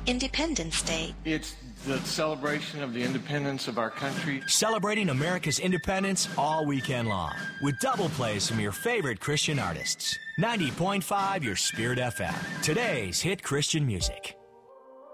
Independence Day. It's the celebration of the independence of our country. Celebrating America's independence all weekend long with double plays from your favorite Christian artists. 90.5 Your Spirit FM. Today's hit Christian music.